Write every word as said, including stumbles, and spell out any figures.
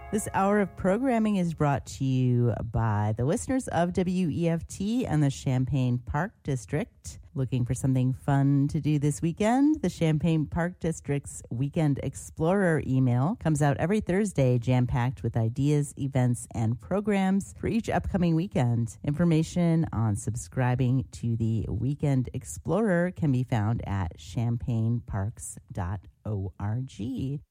This hour of programming is brought to you by the listeners of W E F T and the Champaign Park District. Looking for something fun to do this weekend? The Champaign Park District's Weekend Explorer email comes out every Thursday, jam-packed with ideas, events, and programs for each upcoming weekend. Information on subscribing to the Weekend Explorer can be found at champaign parks dot org.